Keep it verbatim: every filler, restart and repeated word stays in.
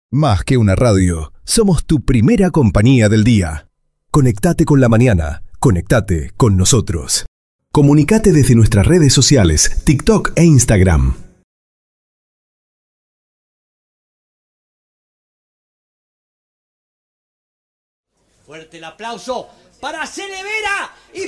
Más que una radio, somos tu primera compañía del día. Conectate con la mañana, conectate con nosotros. Comunicate desde nuestras redes sociales, TikTok e Instagram. Fuerte el aplauso para Cele Vera y